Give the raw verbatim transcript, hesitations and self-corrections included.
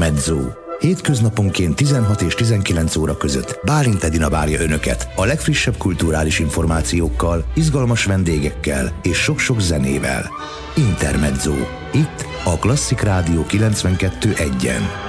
Intermezzo. Hétköznaponként tizenhat és tizenkilenc óra között Bálint Edina várja Önöket a legfrissebb kulturális információkkal, izgalmas vendégekkel és sok-sok zenével. Intermezzo. Itt a Klasszik Rádió kilencvenkettő egyen.